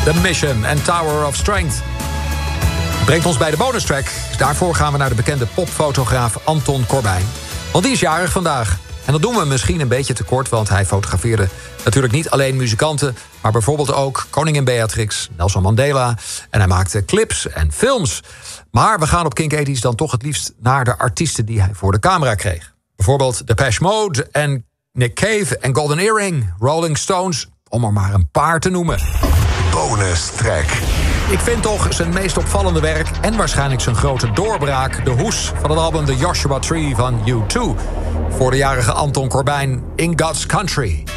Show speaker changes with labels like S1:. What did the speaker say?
S1: The Mission en Tower of Strength. Brengt ons bij de bonus track. Daarvoor gaan we naar de bekende popfotograaf Anton Corbijn. Want die is jarig vandaag. En dat doen we misschien een beetje tekort, want hij fotografeerde natuurlijk niet alleen muzikanten, maar bijvoorbeeld ook koningin Beatrix, Nelson Mandela. En hij maakte clips en films. Maar we gaan op Kink 80's dan toch het liefst naar de artiesten die hij voor de camera kreeg. Bijvoorbeeld Depeche Mode en Nick Cave en Golden Earring, Rolling Stones, om er maar een paar te noemen.
S2: Bonus track.
S1: Ik vind toch zijn meest opvallende werk en waarschijnlijk zijn grote doorbraak de hoes van het album The Joshua Tree van U2. Voor de jarige Anton Corbijn, In God's Country.